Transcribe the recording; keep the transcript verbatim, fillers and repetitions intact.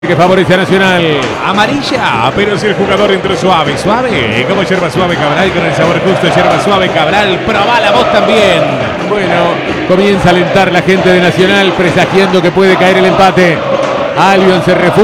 Que favorece a Nacional. Amarilla, pero si el jugador entró suave, suave, como yerba suave Cabral, con el sabor justo de yerba suave Cabral. Probala vos también. Bueno, comienza a alentar la gente de Nacional, presagiando que puede caer el empate. Albion se refugia.